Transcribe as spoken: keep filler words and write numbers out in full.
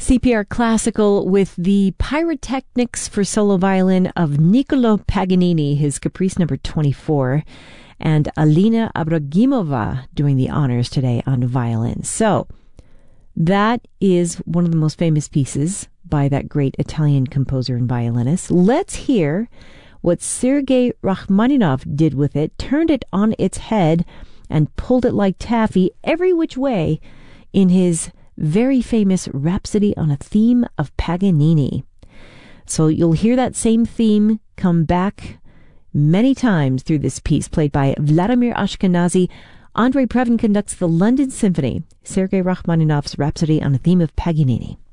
C P R Classical with the Pyrotechnics for solo violin of Niccolo Paganini, his Caprice number twenty-four, and Alina Abragimova doing the honors today on violin. So that is one of the most famous pieces by that great Italian composer and violinist. Let's hear what Sergei Rachmaninoff did with it, turned it on its head and pulled it like taffy every which way in his very famous Rhapsody on a Theme of Paganini. So you'll hear that same theme come back many times through this piece, played by Vladimir Ashkenazy. Andrei Previn conducts the London Symphony, Sergei Rachmaninoff's Rhapsody on a Theme of Paganini.